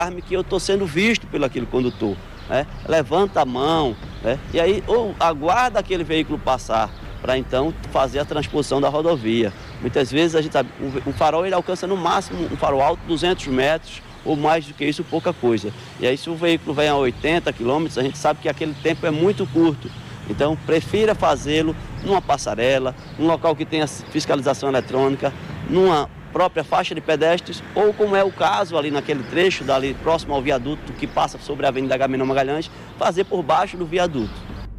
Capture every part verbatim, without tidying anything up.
que eu estou sendo visto pelo aquele condutor, né? Levanta a mão, né? E aí ou aguarda aquele veículo passar para então fazer a transposição da rodovia. Muitas vezes a gente sabe, o farol ele alcança no máximo um farol alto duzentos metros ou mais do que isso, pouca coisa. E aí se o veículo vem a oitenta quilômetros, a gente sabe que aquele tempo é muito curto. Então prefira fazê-lo numa passarela, num local que tenha fiscalização eletrônica, numa própria faixa de pedestres, ou como é o caso ali naquele trecho, dali próximo ao viaduto que passa sobre a Avenida Agamenon Magalhães, fazer por baixo do viaduto.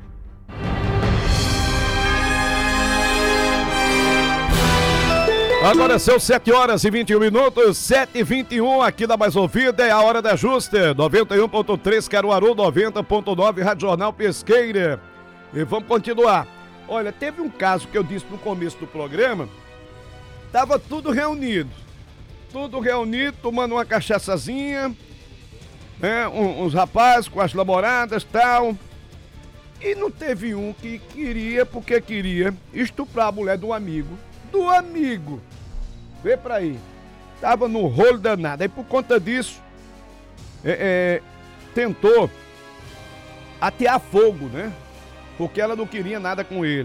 Agora são sete horas e vinte e um minutos, sete e vinte e um aqui da Mais Ouvida, é a hora da Ajuste, noventa e um ponto três Caruaru, noventa ponto nove Rádio Jornal Pesqueira. E vamos continuar. Olha, teve um caso que eu disse no começo do programa. Tava tudo reunido, tudo reunido, tomando uma cachaçazinha, né, um, uns rapazes com as namoradas e tal, e não teve um que queria, porque queria estuprar a mulher do amigo, do amigo, vê pra aí, tava no rolo danado, aí por conta disso, é, é, tentou atear fogo, né, porque ela não queria nada com ele.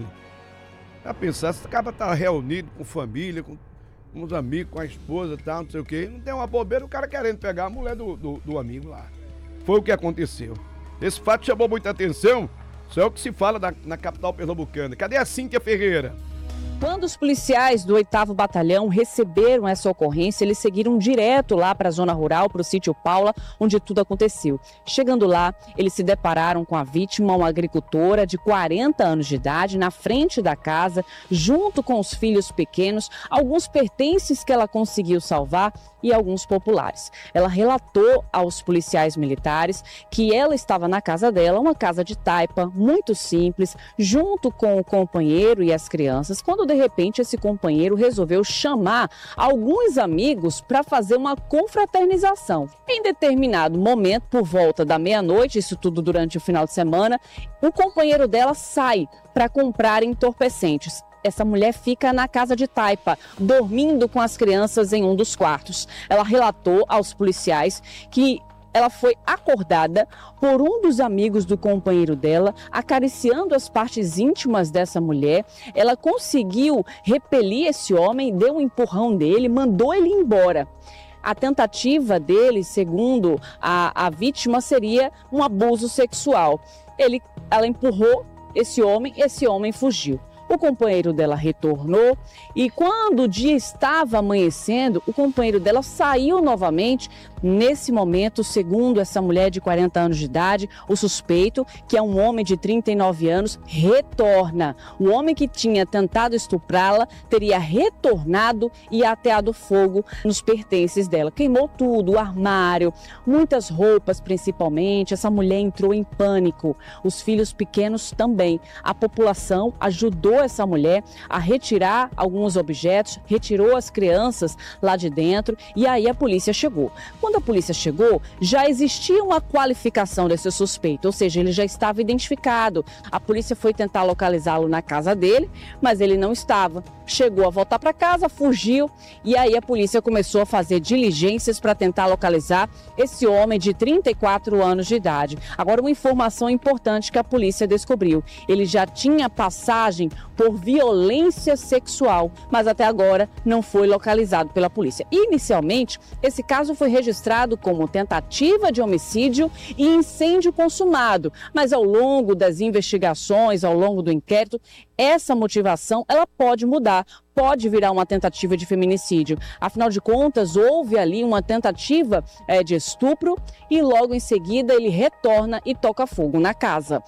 A pensar, se acaba tá reunido com família, com, com os amigos, com a esposa e tal, não sei o quê. Não tem uma bobeira, o cara querendo pegar a mulher do, do, do amigo lá. Foi o que aconteceu. Esse fato chamou muita atenção, só é o que se fala na, na capital pernambucana. Cadê a Cíntia Ferreira? Quando os policiais do oitavo Batalhão receberam essa ocorrência, eles seguiram direto lá para a zona rural, para o sítio Paula, onde tudo aconteceu. Chegando lá, eles se depararam com a vítima, uma agricultora de quarenta anos de idade, na frente da casa, junto com os filhos pequenos, alguns pertences que ela conseguiu salvar e alguns populares. Ela relatou aos policiais militares que ela estava na casa dela, uma casa de taipa, muito simples, junto com o companheiro e as crianças, quando de repente esse companheiro resolveu chamar alguns amigos para fazer uma confraternização. Em determinado momento, por volta da meia-noite, isso tudo durante o final de semana, o companheiro dela sai para comprar entorpecentes. Essa mulher fica na casa de taipa, dormindo com as crianças em um dos quartos. Ela relatou aos policiais que ela foi acordada por um dos amigos do companheiro dela, acariciando as partes íntimas dessa mulher. Ela conseguiu repelir esse homem, deu um empurrão dele, mandou ele embora. A tentativa dele, segundo a, a vítima, seria um abuso sexual. Ele, ela empurrou esse homem, esse homem fugiu. O companheiro dela retornou e quando o dia estava amanhecendo, o companheiro dela saiu novamente. Nesse momento, segundo essa mulher de quarenta anos de idade, o suspeito, que é um homem de trinta e nove anos, retorna. O homem que tinha tentado estuprá-la teria retornado e ateado fogo nos pertences dela. Queimou tudo, o armário, muitas roupas principalmente. Essa mulher entrou em pânico. Os filhos pequenos também. A população ajudou essa mulher a retirar alguns objetos, retirou as crianças lá de dentro e aí a polícia chegou. Quando a polícia chegou, já existia uma qualificação desse suspeito, ou seja, ele já estava identificado. A polícia foi tentar localizá-lo na casa dele, mas ele não estava. Chegou a voltar para casa, fugiu e aí a polícia começou a fazer diligências para tentar localizar esse homem de trinta e quatro anos de idade. Agora, uma informação importante que a polícia descobriu: ele já tinha passagem por violência sexual, mas até agora não foi localizado pela polícia. Inicialmente, esse caso foi registrado como tentativa de homicídio e incêndio consumado, mas ao longo das investigações, ao longo do inquérito, essa motivação ela pode mudar, pode virar uma tentativa de feminicídio. Afinal de contas, houve ali uma tentativa é, de estupro e logo em seguida ele retorna e toca fogo na casa.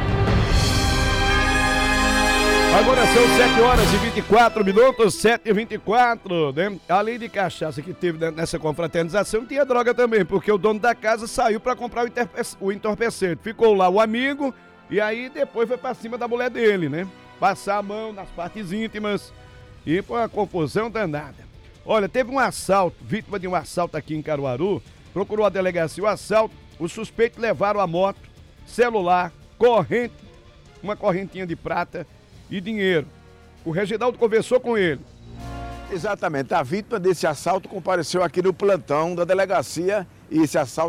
Agora são sete horas e vinte e quatro minutos, sete e vinte e quatro, né? Além de cachaça que teve nessa confraternização, tinha droga também, porque o dono da casa saiu para comprar o entorpecente. Ficou lá o amigo e aí depois foi para cima da mulher dele, né? Passar a mão nas partes íntimas e foi uma confusão danada. Olha, teve um assalto, vítima de um assalto aqui em Caruaru, procurou a delegacia o assalto, os suspeitos levaram a moto, celular, corrente, uma correntinha de prata e dinheiro. O Reginaldo conversou com ele. Exatamente, a vítima desse assalto compareceu aqui no plantão da delegacia e esse assalto